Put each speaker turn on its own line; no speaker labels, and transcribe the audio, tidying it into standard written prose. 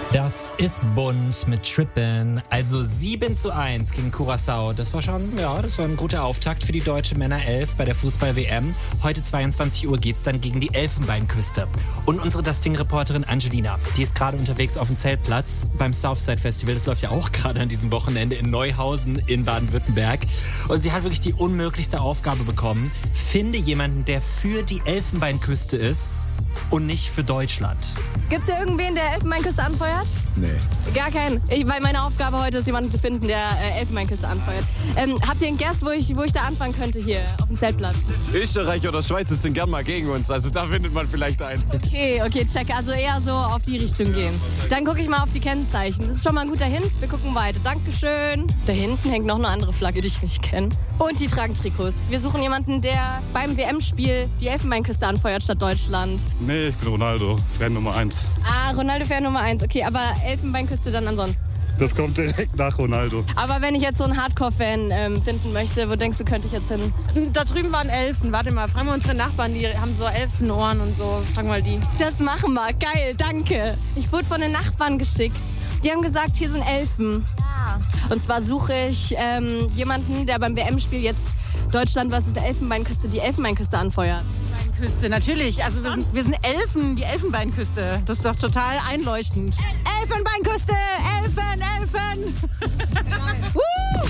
Das ist bunt mit Trippin. Also 7:1 gegen Curaçao. Das war ein guter Auftakt für die deutsche Männer-11 bei der Fußball-WM. Heute 22 Uhr geht's dann gegen die Elfenbeinküste. Und unsere Das Ding-Reporterin Angelina, die ist gerade unterwegs auf dem Zeltplatz beim Southside Festival. Das läuft ja auch gerade an diesem Wochenende in Neuhausen in Baden-Württemberg. Und sie hat wirklich die unmöglichste Aufgabe bekommen. Finde jemanden, der für die Elfenbeinküste ist und nicht für Deutschland.
Gibt's ja irgendwen, der Elfenbeinküste anfeuert?
Nee.
Gar keinen. Weil meine Aufgabe heute ist, jemanden zu finden, der Elfenbeinküste anfeuert. Habt ihr einen Guess, wo ich da anfangen könnte hier auf dem Zeltplatz?
Österreich oder Schweiz sind gern mal gegen uns, also da findet man vielleicht einen.
Okay, check. Also eher so auf die Richtung gehen. Dann gucke ich mal auf die Kennzeichen. Das ist schon mal ein guter Hint. Wir gucken weiter. Dankeschön. Da hinten hängt noch eine andere Flagge, die ich nicht kenne. Und die tragen Trikots. Wir suchen jemanden, der beim WM-Spiel die Elfenbeinküste anfeuert statt Deutschland.
Nee, ich bin Ronaldo, Fan Nummer 1.
Ah, Ronaldo Fan Nummer 1. Okay, aber Elfenbeinküste dann ansonsten.
Das kommt direkt nach Ronaldo.
Aber wenn ich jetzt so einen Hardcore-Fan finden möchte, wo denkst du, könnte ich jetzt hin?
Da drüben waren Elfen. Warte mal, fragen wir unsere Nachbarn, die haben so Elfenohren und so. Fragen wir die.
Das machen wir. Geil, danke. Ich wurde von den Nachbarn geschickt. Die haben gesagt, hier sind Elfen.
Ja.
Und zwar suche ich jemanden, der beim WM-Spiel jetzt Deutschland versus Elfenbeinküste die Elfenbeinküste anfeuert.
Küste, natürlich. Also wir sind Elfen, die Elfenbeinküste. Das ist doch total einleuchtend. Elfenbeinküste, Elfen!